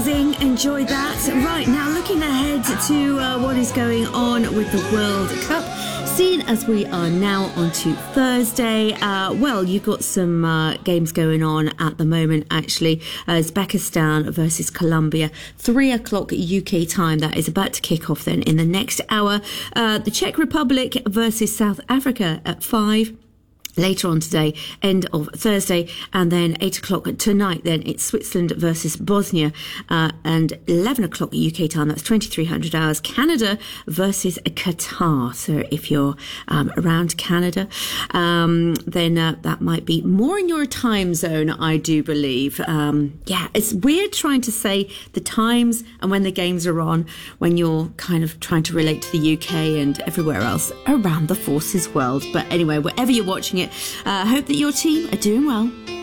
amazing. Enjoyed that. Right, now looking ahead to what is going on with the World Cup. Seeing as we are now on to Thursday, you've got some games going on at the moment, actually. Uzbekistan versus Colombia, 3 o'clock UK time. That is about to kick off then in the next hour. The Czech Republic versus South Africa at 5. Later on today, end of Thursday, and then 8 o'clock tonight, then it's Switzerland versus Bosnia, and 11 o'clock UK time, that's 2300 hours, Canada versus Qatar. So if you're around Canada, then that might be more in your time zone, I do believe. It's weird trying to say the times and when the games are on, when you're kind of trying to relate to the UK and everywhere else around the Forces world. But anyway, wherever you're watching it, I hope that your team are doing well.